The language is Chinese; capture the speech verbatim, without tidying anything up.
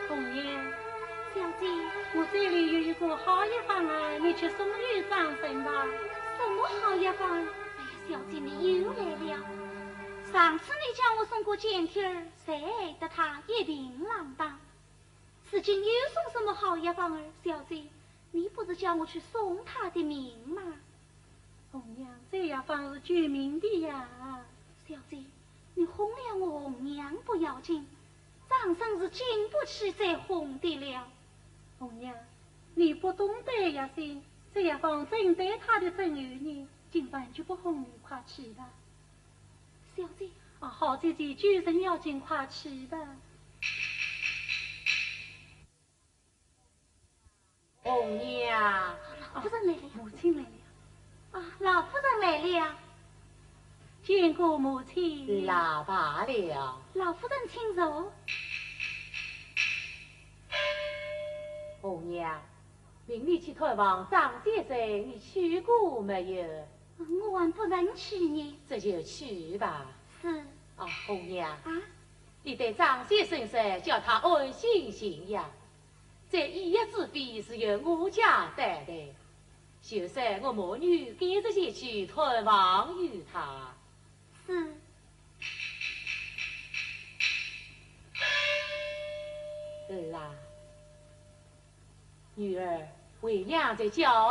红娘， 小姐， 我这里有一个好药方啊，你去送与张生吧。 什么好药方？哎呀，小姐你又来了。上次你叫我送过简贴儿，谁得他一定浪荡。此今又送什么好药方儿？小姐，你不是叫我去送他的命吗？ 红娘，这药方是救命的呀。 小姐，你哄了我红娘不要紧，张生是经不起再哄的了。 红娘，你不懂得呀些，这药方针对他的真有呢，今晚就不哄你，快去吧。 小姐， 啊，好姐姐，救人要紧，快去吧。 红娘， 老夫人来了， 母亲来了。 啊，老夫人来了， 见过母亲。 老罢了。 老夫人请坐。 红娘，明日去探望张先生，你去过没有？ 我还不认去呢。 这就去吧。 是。 啊，红娘， 啊， 你对张先生说，叫他安心行呀。这一夜之费是由我家担的，就算我母女跟着前去探望于他。 是。 儿啊，女儿为娘在教